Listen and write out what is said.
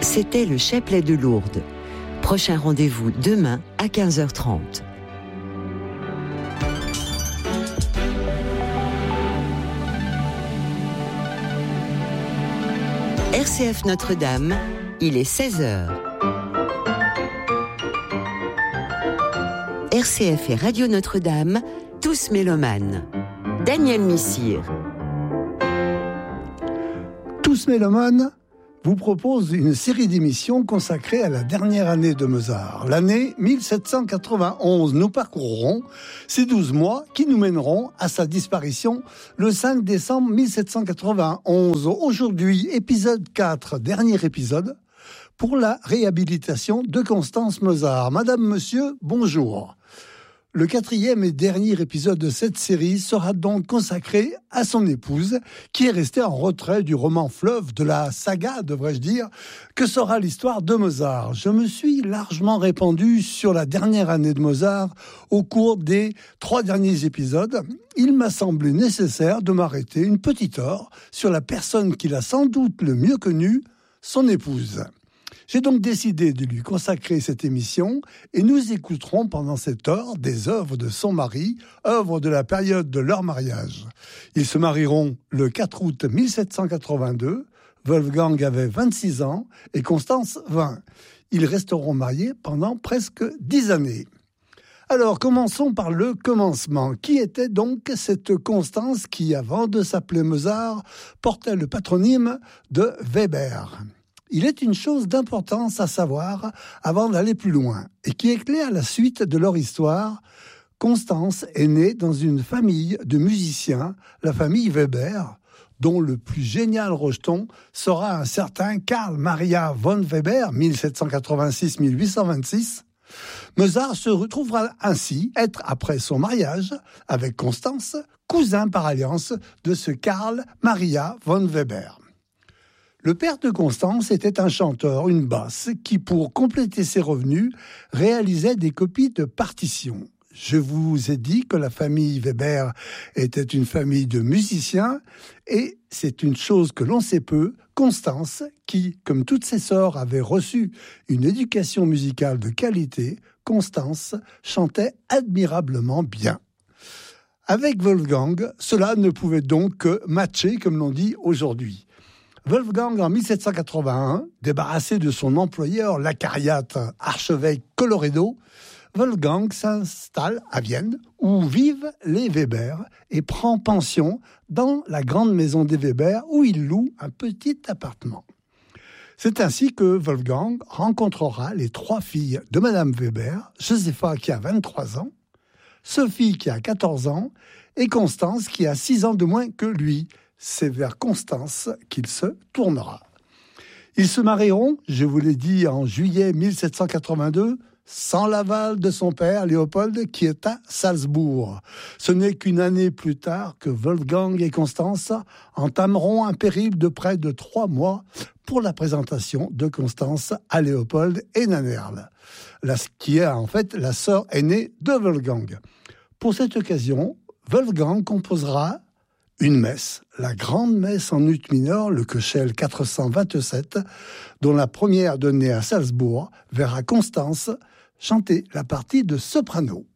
C'était le chapelet de Lourdes. Prochain rendez-vous demain à 15h30. RCF Notre-Dame, il est 16h. RCF et Radio Notre-Dame, tous mélomanes. Daniel Missire. Tous mélomanes vous propose une série d'émissions consacrées à la dernière année de Mozart, l'année 1791. Nous parcourrons ces 12 mois qui nous mèneront à sa disparition le 5 décembre 1791. Aujourd'hui, épisode 4, dernier épisode, pour la réhabilitation de Constance Mozart. Madame, monsieur, bonjour. Le 4e et dernier épisode de cette série sera donc consacré à son épouse, qui est restée en retrait du roman fleuve, de la saga, devrais-je dire, que sera l'histoire de Mozart. Je me suis largement répandu sur la dernière année de Mozart au cours des 3 derniers épisodes. Il m'a semblé nécessaire de m'arrêter une petite heure sur la personne qu'il a sans doute le mieux connue, son épouse. J'ai donc décidé de lui consacrer cette émission et nous écouterons pendant cette heure des œuvres de son mari, œuvres de la période de leur mariage. Ils se marieront le 4 août 1782, Wolfgang avait 26 ans et Constance 20. Ils resteront mariés pendant presque 10 années. Alors, commençons par le commencement. Qui était donc cette Constance qui, avant de s'appeler Mozart, portait le patronyme de Weber ? Il est une chose d'importance à savoir avant d'aller plus loin et qui éclaire la suite de leur histoire. Constance est née dans une famille de musiciens, la famille Weber, dont le plus génial rejeton sera un certain Karl Maria von Weber, 1786-1826. Mozart se retrouvera ainsi être, après son mariage avec Constance, cousin par alliance de ce Karl Maria von Weber. Le père de Constance était un chanteur, une basse, qui, pour compléter ses revenus, réalisait des copies de partitions. Je vous ai dit que la famille Weber était une famille de musiciens, et c'est une chose que l'on sait peu, Constance, qui, comme toutes ses sœurs, avait reçu une éducation musicale de qualité, Constance chantait admirablement bien. Avec Wolfgang, cela ne pouvait donc que matcher, comme l'on dit aujourd'hui. Wolfgang, en 1781, débarrassé de son employeur, l'acariate archevêque Colloredo, Wolfgang s'installe à Vienne, où vivent les Weber, et prend pension dans la grande maison des Weber, où il loue un petit appartement. C'est ainsi que Wolfgang rencontrera les 3 filles de Madame Weber, Josepha qui a 23 ans, Sophie qui a 14 ans, et Constance qui a 6 ans de moins que lui. C'est vers Constance qu'il se tournera. Ils se marieront, je vous l'ai dit, en juillet 1782, sans l'aval de son père, Léopold, qui est à Salzbourg. Ce n'est qu'une année plus tard que Wolfgang et Constance entameront un périple de près de 3 mois pour la présentation de Constance à Léopold et Nannerl, qui est en fait la sœur aînée de Wolfgang. Pour cette occasion, Wolfgang composera une messe, la grande messe en ut mineur, le Köchel 427, dont la première donnée à Salzbourg verra Constance chanter la partie de soprano.